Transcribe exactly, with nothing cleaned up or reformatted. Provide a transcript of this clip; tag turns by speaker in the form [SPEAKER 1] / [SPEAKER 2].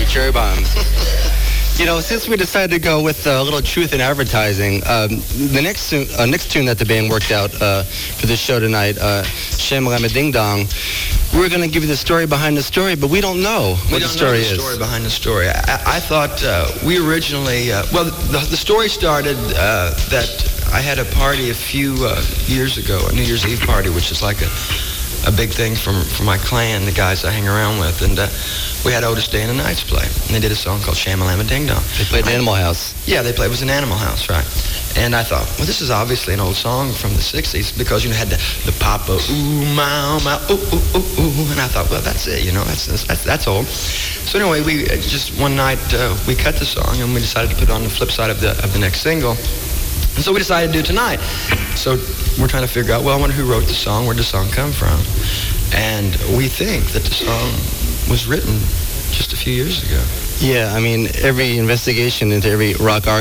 [SPEAKER 1] cherry bombs. You know, since we decided to go with uh, a little truth in advertising, um, the next tune, uh, next tune that the band worked out uh, for this show tonight, uh, Shamalama Ding Dong, we're going to give you the story behind the story, but we don't know what
[SPEAKER 2] we
[SPEAKER 1] the
[SPEAKER 2] don't
[SPEAKER 1] story
[SPEAKER 2] know the
[SPEAKER 1] is.
[SPEAKER 2] story behind the story. I, I thought uh, we originally, uh, well, the, the story started uh, that I had a party a few uh, years ago, a New Year's Eve party, which is like a, a big thing from, from my clan, the guys I hang around with, and uh, we had Otis Day and the Knights play, and they did a song called Shamalama Ding Dong.
[SPEAKER 1] They played at Animal House.
[SPEAKER 2] Yeah, they played. It was an Animal House, right? And I thought, well, this is obviously an old song from the sixties because you know, had the, the Papa ooh, ma, ma, ooh, ooh, ooh, ooh. And I thought, well, that's it, you know, that's that's, that's old. So anyway, we uh, just one night, uh, we cut the song and we decided to put it on the flip side of the of the next single. And so we decided to do it tonight. So we're trying to figure out, well, I wonder who wrote the song, where did the song come from? And we think that the song was written just a few years ago.
[SPEAKER 1] Yeah, I mean, every investigation into every rock